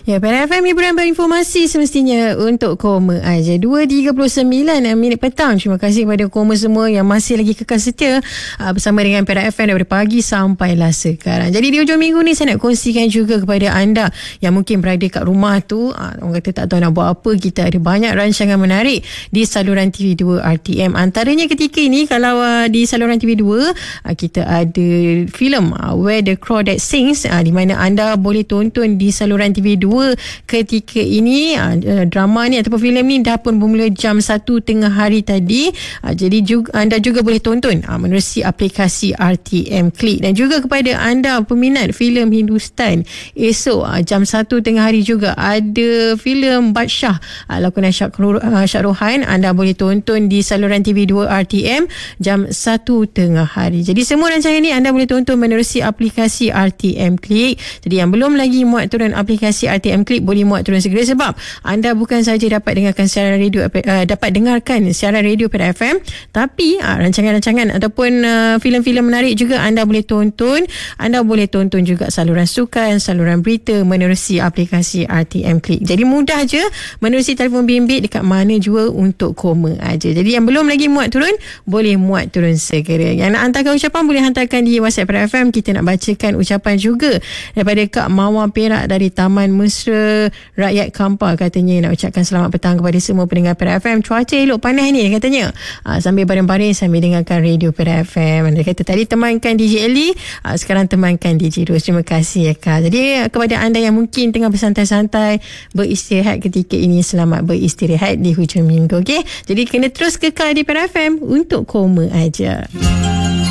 Ya, Perak FM hiburan berinformasi semestinya untuk Koma aja. 2.39 minit petang. Terima kasih kepada Koma semua yang masih lagi kekal setia bersama dengan Perak FM daripada pagi sampailah sekarang. Jadi di hujung minggu ni saya nak kongsikan juga kepada anda yang mungkin berada kat rumah tu, orang kata tak tahu nak buat apa. Kita ada banyak rancangan menarik di saluran TV2 RTM. Antaranya ketika ini kalau di saluran TV2 kita ada filem Where the Crawdad Sings, di mana anda boleh tonton di saluran TV2 ketika ini. Drama ni ataupun filem ni dah pun bermula jam 1 tengah hari tadi. Jadi anda juga boleh tonton menerusi aplikasi RTM Click. Dan juga kepada anda peminat filem Hindustan, esok jam 1 tengah hari juga ada filem Badshah lakonan Shahruhan. Anda boleh tonton di saluran TV2 RTM jam 1 tengah hari. Jadi semua rancangan ni anda boleh tonton menerusi aplikasi RTM Click. Jadi yang belum lagi muat turun aplikasi RTM Click, boleh muat turun segera, sebab anda bukan saja dapat dengarkan siaran radio Perak FM, tapi rancangan-rancangan ataupun filem-filem menarik juga anda boleh tonton. Anda boleh tonton juga saluran sukan, saluran berita menerusi aplikasi RTM Click. Jadi mudah je menerusi telefon bimbit dekat mana jua untuk Koma aja. Jadi yang belum lagi muat turun, boleh muat turun segera. Yang nak hantarkan ucapan boleh hantarkan di WhatsApp Perak FM. Kita nak bacakan ucapan juga daripada Kak Mawar Perak dari Taman Mesra Rakyat Kampar. Katanya nak ucapkan selamat petang kepada semua pendengar Perak FM. Cuaca elok panas ni katanya. Sambil baring-baring sambil dengarkan radio Perak FM. Dia kata tadi temankan DJ Ellie, sekarang temankan DJ Ros. Terima kasih ya Kak. Jadi kepada anda yang mungkin tengah bersantai-santai beristirahat ketika ini, selamat beristirahat di hujung minggu. Okey. Jadi kena terus kekal di Perak FM untuk Koma aja.